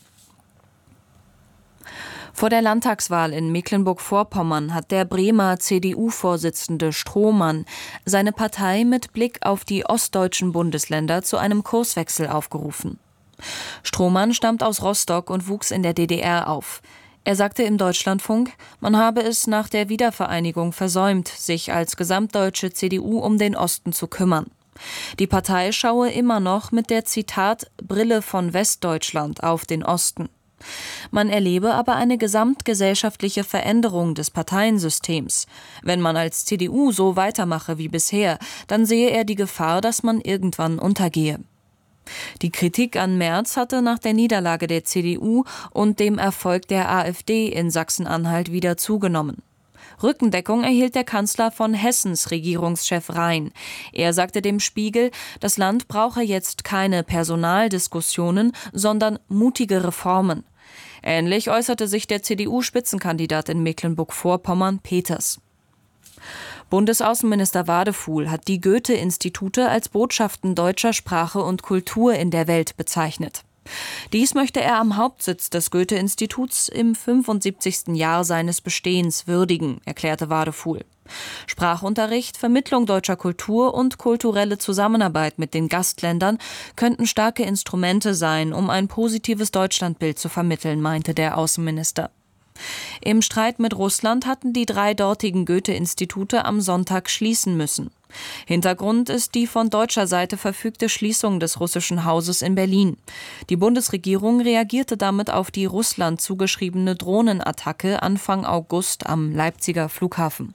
Vor der Landtagswahl in Mecklenburg-Vorpommern hat der Bremer C D U-Vorsitzende Strohmann seine Partei mit Blick auf die ostdeutschen Bundesländer zu einem Kurswechsel aufgerufen. Strohmann stammt aus Rostock und wuchs in der D D R auf. Er sagte im Deutschlandfunk, man habe es nach der Wiedervereinigung versäumt, sich als gesamtdeutsche C D U um den Osten zu kümmern. Die Partei schaue immer noch mit der, Zitat, Brille von Westdeutschland auf den Osten. Man erlebe aber eine gesamtgesellschaftliche Veränderung des Parteiensystems. Wenn man als C D U so weitermache wie bisher, dann sehe er die Gefahr, dass man irgendwann untergehe. Die Kritik an Merz hatte nach der Niederlage der C D U und dem Erfolg der AfD in Sachsen-Anhalt wieder zugenommen. Rückendeckung erhielt der Kanzler von Hessens Regierungschef Rhein. Er sagte dem Spiegel, das Land brauche jetzt keine Personaldiskussionen, sondern mutige Reformen. Ähnlich äußerte sich der C D U-Spitzenkandidat in Mecklenburg-Vorpommern, Peters. Bundesaußenminister Wadefuhl hat die Goethe-Institute als Botschaften deutscher Sprache und Kultur in der Welt bezeichnet. Dies möchte er am Hauptsitz des Goethe-Instituts im fünfundsiebzigsten Jahr seines Bestehens würdigen, erklärte Wadefuhl. Sprachunterricht, Vermittlung deutscher Kultur und kulturelle Zusammenarbeit mit den Gastländern könnten starke Instrumente sein, um ein positives Deutschlandbild zu vermitteln, meinte der Außenminister. Im Streit mit Russland hatten die drei dortigen Goethe-Institute am Sonntag schließen müssen. Hintergrund ist die von deutscher Seite verfügte Schließung des russischen Hauses in Berlin. Die Bundesregierung reagierte damit auf die Russland zugeschriebene Drohnenattacke Anfang August am Leipziger Flughafen.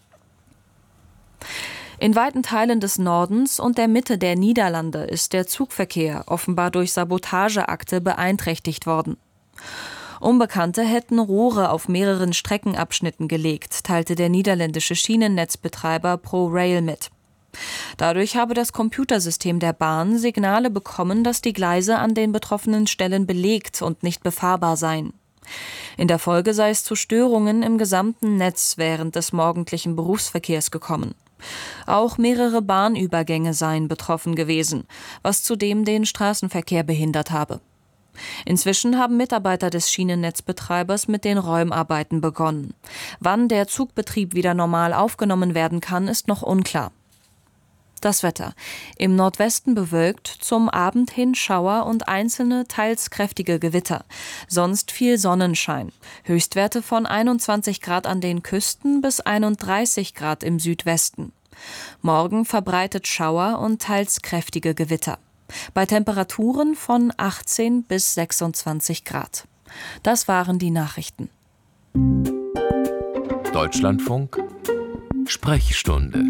In weiten Teilen des Nordens und der Mitte der Niederlande ist der Zugverkehr offenbar durch Sabotageakte beeinträchtigt worden. Unbekannte hätten Rohre auf mehreren Streckenabschnitten gelegt, teilte der niederländische Schienennetzbetreiber ProRail mit. Dadurch habe das Computersystem der Bahn Signale bekommen, dass die Gleise an den betroffenen Stellen belegt und nicht befahrbar seien. In der Folge sei es zu Störungen im gesamten Netz während des morgendlichen Berufsverkehrs gekommen. Auch mehrere Bahnübergänge seien betroffen gewesen, was zudem den Straßenverkehr behindert habe. Inzwischen haben Mitarbeiter des Schienennetzbetreibers mit den Räumarbeiten begonnen. Wann der Zugbetrieb wieder normal aufgenommen werden kann, ist noch unklar. Das Wetter. Im Nordwesten bewölkt, zum Abend hin Schauer und einzelne, teils kräftige Gewitter. Sonst viel Sonnenschein. Höchstwerte von einundzwanzig Grad an den Küsten bis einunddreißig Grad im Südwesten. Morgen verbreitet Schauer und teils kräftige Gewitter. Bei Temperaturen von achtzehn bis sechsundzwanzig Grad. Das waren die Nachrichten. Deutschlandfunk Sprechstunde.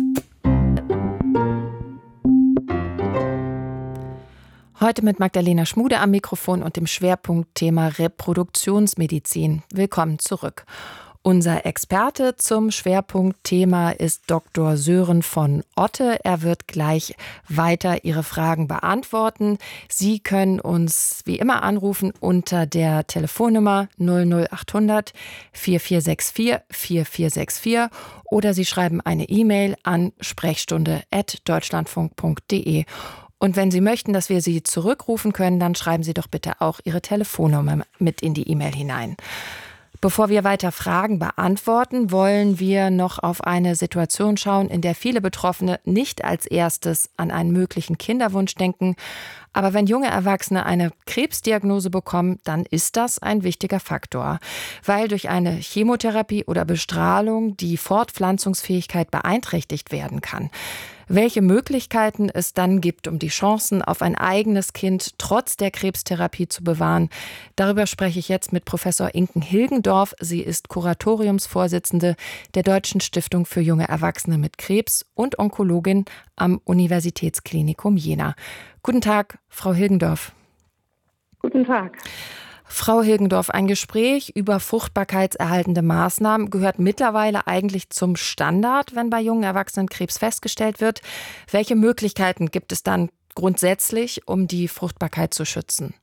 Heute mit Magdalena Schmude am Mikrofon und dem Schwerpunktthema Reproduktionsmedizin. Willkommen zurück. Unser Experte zum Schwerpunktthema ist Doktor Sören von Otte. Er wird gleich weiter Ihre Fragen beantworten. Sie können uns wie immer anrufen unter der Telefonnummer null null achthundert vier vier sechs vier vier vier sechs vier oder Sie schreiben eine E-Mail an sprechstunde at deutschlandfunk punkt de. Und wenn Sie möchten, dass wir Sie zurückrufen können, dann schreiben Sie doch bitte auch Ihre Telefonnummer mit in die E-Mail hinein. Bevor wir weiter Fragen beantworten, wollen wir noch auf eine Situation schauen, in der viele Betroffene nicht als erstes an einen möglichen Kinderwunsch denken. Aber wenn junge Erwachsene eine Krebsdiagnose bekommen, dann ist das ein wichtiger Faktor, weil durch eine Chemotherapie oder Bestrahlung die Fortpflanzungsfähigkeit beeinträchtigt werden kann. Welche Möglichkeiten es dann gibt, um die Chancen auf ein eigenes Kind trotz der Krebstherapie zu bewahren, darüber spreche ich jetzt mit Professor Inken Hilgendorf. Sie ist Kuratoriumsvorsitzende der Deutschen Stiftung für junge Erwachsene mit Krebs und Onkologin am Universitätsklinikum Jena. Guten Tag, Frau Hilgendorf. Guten Tag. Frau Hilgendorf, ein Gespräch über fruchtbarkeitserhaltende Maßnahmen gehört mittlerweile eigentlich zum Standard, wenn bei jungen Erwachsenen Krebs festgestellt wird. Welche Möglichkeiten gibt es dann grundsätzlich, um die Fruchtbarkeit zu schützen?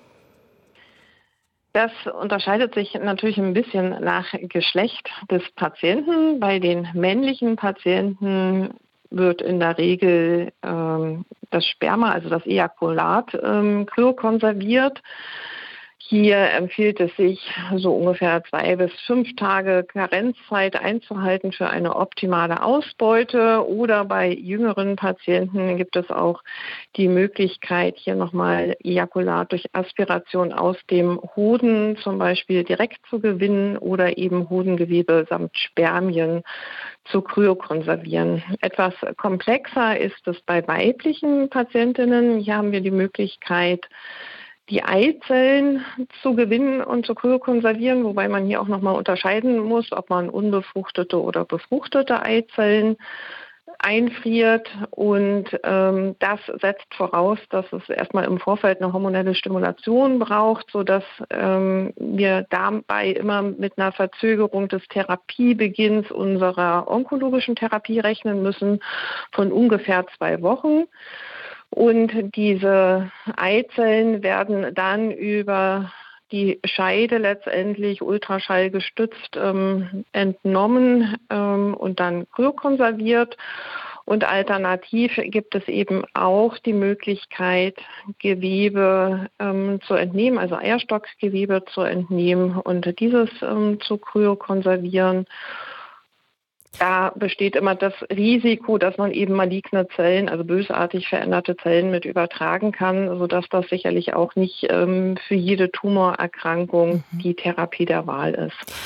Das unterscheidet sich natürlich ein bisschen nach Geschlecht des Patienten. Bei den männlichen Patienten wird in der Regel ähm, das Sperma, also das Ejakulat, ähm, kryokonserviert. Hier empfiehlt es sich, so ungefähr zwei bis fünf Tage Karenzzeit einzuhalten für eine optimale Ausbeute. Oder bei jüngeren Patienten gibt es auch die Möglichkeit, hier nochmal Ejakulat durch Aspiration aus dem Hoden zum Beispiel direkt zu gewinnen oder eben Hodengewebe samt Spermien zu kryokonservieren. Etwas komplexer ist es bei weiblichen Patientinnen. Hier haben wir die Möglichkeit, die Eizellen zu gewinnen und zu kryokonservieren, wobei man hier auch nochmal unterscheiden muss, ob man unbefruchtete oder befruchtete Eizellen einfriert. Und ähm, das setzt voraus, dass es erstmal im Vorfeld eine hormonelle Stimulation braucht, sodass ähm, wir dabei immer mit einer Verzögerung des Therapiebeginns unserer onkologischen Therapie rechnen müssen von ungefähr zwei Wochen. Und diese Eizellen werden dann über die Scheide letztendlich ultraschallgestützt ähm, entnommen ähm, und dann kryokonserviert. Und alternativ gibt es eben auch die Möglichkeit, Gewebe ähm, zu entnehmen, also Eierstockgewebe zu entnehmen und dieses ähm, zu kryokonservieren. Da besteht immer das Risiko, dass man eben maligne Zellen, also bösartig veränderte Zellen mit übertragen kann, sodass das sicherlich auch nicht ähm, für jede Tumorerkrankung die Therapie der Wahl ist.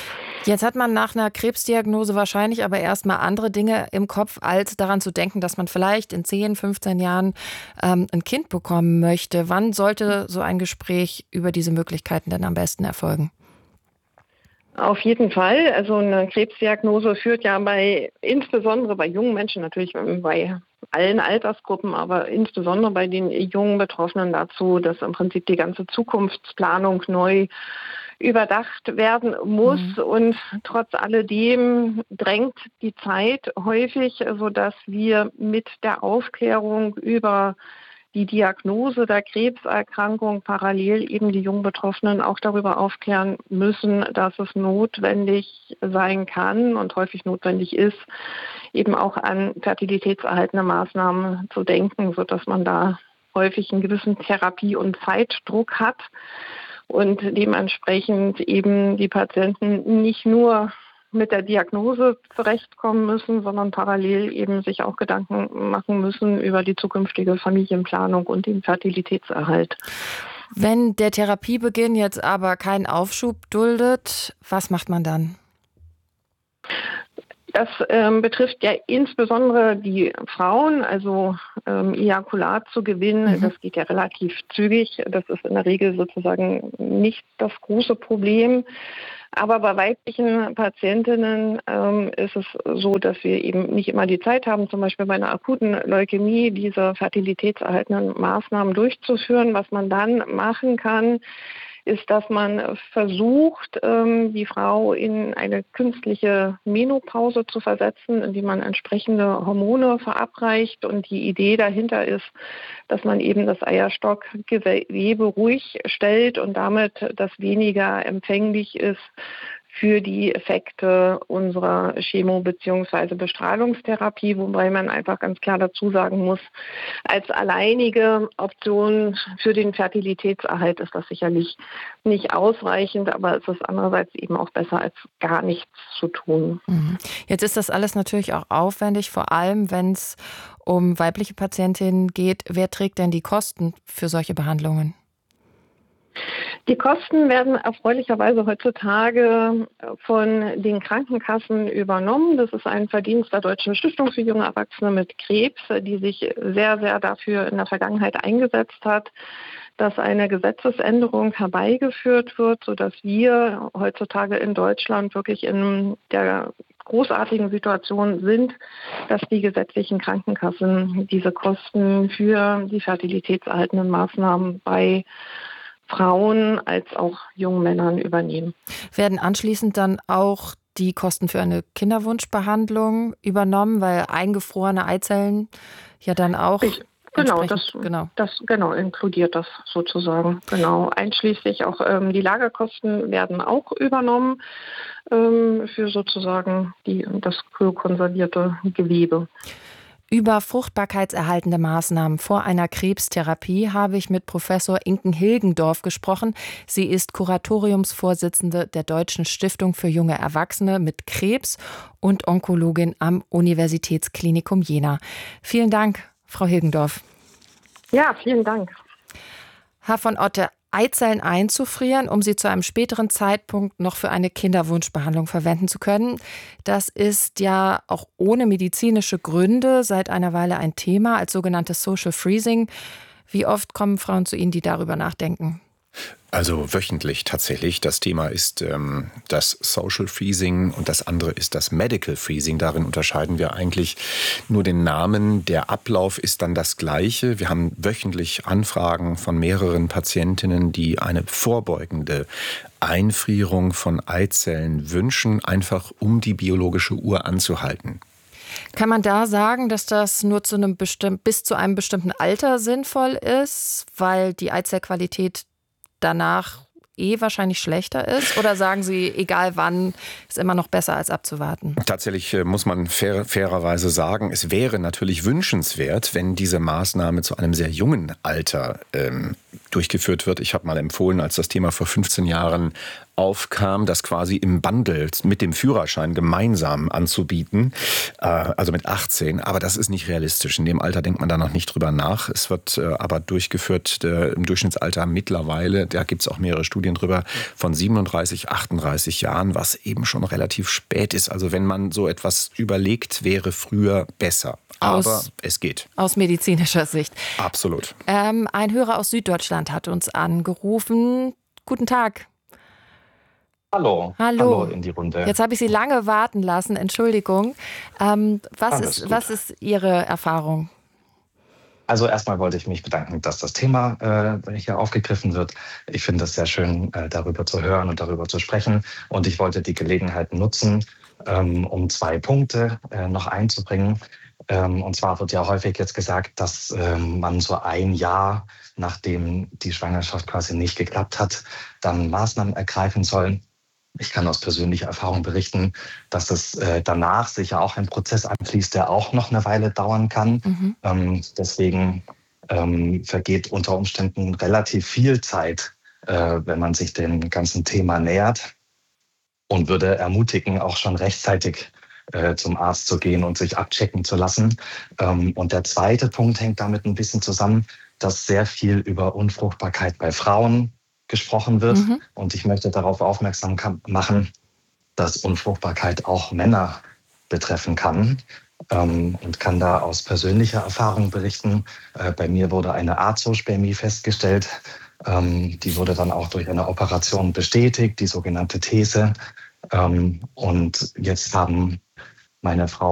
Jetzt hat man nach einer Krebsdiagnose wahrscheinlich aber erstmal andere Dinge im Kopf, als daran zu denken, dass man vielleicht in zehn, fünfzehn Jahren ähm, ein Kind bekommen möchte. Wann sollte so ein Gespräch über diese Möglichkeiten denn am besten erfolgen? Auf jeden Fall. Also eine Krebsdiagnose führt ja bei, insbesondere bei jungen Menschen, natürlich bei allen Altersgruppen, aber insbesondere bei den jungen Betroffenen dazu, dass im Prinzip die ganze Zukunftsplanung neu überdacht werden muss. Mhm. Und trotz alledem drängt die Zeit häufig, sodass wir mit der Aufklärung über die Diagnose der Krebserkrankung parallel eben die jungen Betroffenen auch darüber aufklären müssen, dass es notwendig sein kann und häufig notwendig ist, eben auch an fertilitätserhaltende Maßnahmen zu denken, sodass man da häufig einen gewissen Therapie- und Zeitdruck hat und dementsprechend eben die Patienten nicht nur mit der Diagnose zurechtkommen müssen, sondern parallel eben sich auch Gedanken machen müssen über die zukünftige Familienplanung und den Fertilitätserhalt. Wenn der Therapiebeginn jetzt aber keinen Aufschub duldet, was macht man dann? Das ähm, betrifft ja insbesondere die Frauen, also ähm, Ejakulat zu gewinnen, mhm. das geht ja relativ zügig. Das ist in der Regel sozusagen nicht das große Problem. Aber bei weiblichen Patientinnen ähm, ist es so, dass wir eben nicht immer die Zeit haben, zum Beispiel bei einer akuten Leukämie diese fertilitätserhaltenden Maßnahmen durchzuführen. Was man dann machen kann, ist, dass man versucht, die Frau in eine künstliche Menopause zu versetzen, indem man entsprechende Hormone verabreicht. Und die Idee dahinter ist, dass man eben das Eierstockgewebe ruhig stellt und damit das weniger empfänglich ist für die Effekte unserer Chemo- bzw. Bestrahlungstherapie, wobei man einfach ganz klar dazu sagen muss, als alleinige Option für den Fertilitätserhalt ist das sicherlich nicht ausreichend, aber es ist andererseits eben auch besser, als gar nichts zu tun. Jetzt ist das alles natürlich auch aufwendig, vor allem wenn es um weibliche Patientinnen geht. Wer trägt denn die Kosten für solche Behandlungen? Die Kosten werden erfreulicherweise heutzutage von den Krankenkassen übernommen. Das ist ein Verdienst der Deutschen Stiftung für junge Erwachsene mit Krebs, die sich sehr, sehr dafür in der Vergangenheit eingesetzt hat, dass eine Gesetzesänderung herbeigeführt wird, sodass wir heutzutage in Deutschland wirklich in der großartigen Situation sind, dass die gesetzlichen Krankenkassen diese Kosten für die fertilitätserhaltenden Maßnahmen bei Frauen als auch jungen Männern übernehmen. Werden anschließend dann auch die Kosten für eine Kinderwunschbehandlung übernommen, weil eingefrorene Eizellen ja dann auch ich, genau, das, genau. das genau inkludiert das sozusagen. Genau, einschließlich auch ähm, die Lagerkosten werden auch übernommen ähm, für sozusagen die, das kryokonservierte Gewebe. Über fruchtbarkeitserhaltende Maßnahmen vor einer Krebstherapie habe ich mit Professor Inken Hilgendorf gesprochen. Sie ist Kuratoriumsvorsitzende der Deutschen Stiftung für junge Erwachsene mit Krebs und Onkologin am Universitätsklinikum Jena. Vielen Dank, Frau Hilgendorf. Ja, vielen Dank. Herr von Otte, Eizellen einzufrieren, um sie zu einem späteren Zeitpunkt noch für eine Kinderwunschbehandlung verwenden zu können. Das ist ja auch ohne medizinische Gründe seit einer Weile ein Thema als sogenanntes Social Freezing. Wie oft kommen Frauen zu Ihnen, die darüber nachdenken? Also wöchentlich tatsächlich. Das Thema ist ähm, das Social Freezing und das andere ist das Medical Freezing. Darin unterscheiden wir eigentlich nur den Namen. Der Ablauf ist dann das gleiche. Wir haben wöchentlich Anfragen von mehreren Patientinnen, die eine vorbeugende Einfrierung von Eizellen wünschen, einfach um die biologische Uhr anzuhalten. Kann man da sagen, dass das nur zu einem bestimm- bis zu einem bestimmten Alter sinnvoll ist, weil die Eizellqualität danach eh wahrscheinlich schlechter ist? Oder sagen Sie, egal wann, ist immer noch besser als abzuwarten? Tatsächlich muss man fair, fairerweise sagen, es wäre natürlich wünschenswert, wenn diese Maßnahme zu einem sehr jungen Alter ähm, durchgeführt wird. Ich habe mal empfohlen, als das Thema vor fünfzehn Jahren aufkam, das quasi im Bundle mit dem Führerschein gemeinsam anzubieten, äh, also mit achtzehn. Aber das ist nicht realistisch. In dem Alter denkt man da noch nicht drüber nach. Es wird äh, aber durchgeführt äh, im Durchschnittsalter mittlerweile, da gibt es auch mehrere Studien, Studien drüber, von siebenunddreißig, achtunddreißig Jahren, was eben schon relativ spät ist. Also wenn man so etwas überlegt, wäre früher besser. Aber aus, es geht. Aus medizinischer Sicht. Absolut. Ähm, ein Hörer aus Süddeutschland hat uns angerufen. Guten Tag. Hallo. Hallo. Hallo in die Runde. Jetzt habe ich Sie lange warten lassen. Entschuldigung. Ähm, was, ist, was ist Ihre Erfahrung? Also erstmal wollte ich mich bedanken, dass das Thema äh, hier aufgegriffen wird. Ich finde es sehr schön, äh, darüber zu hören und darüber zu sprechen. Und ich wollte die Gelegenheit nutzen, ähm, um zwei Punkte äh, noch einzubringen. Ähm, und zwar wird ja häufig jetzt gesagt, dass ähm, man so ein Jahr, nachdem die Schwangerschaft quasi nicht geklappt hat, dann Maßnahmen ergreifen soll. Ich kann aus persönlicher Erfahrung berichten, dass es äh, danach sicher auch ein Prozess anfließt, der auch noch eine Weile dauern kann. Mhm. Ähm, deswegen ähm, vergeht unter Umständen relativ viel Zeit, äh, wenn man sich dem ganzen Thema nähert, und würde ermutigen, auch schon rechtzeitig äh, zum Arzt zu gehen und sich abchecken zu lassen. Ähm, und der zweite Punkt hängt damit ein bisschen zusammen, dass sehr viel über Unfruchtbarkeit bei Frauen gesprochen wird. Mhm. Und ich möchte darauf aufmerksam machen, dass Unfruchtbarkeit auch Männer betreffen kann. Ähm, und kann da aus persönlicher Erfahrung berichten. Äh, bei mir wurde eine Azospermie festgestellt. Ähm, die wurde dann auch durch eine Operation bestätigt, die sogenannte These. Ähm, und jetzt haben meine Frau